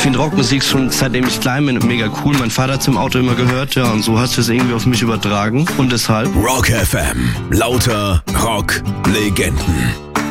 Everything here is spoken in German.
finde Rockmusik schon seitdem ich klein bin mega cool. Mein Vater hat es im Auto immer gehört, ja, und so hast du es irgendwie auf mich übertragen und deshalb. Rock FM, lauter Rock-Legenden.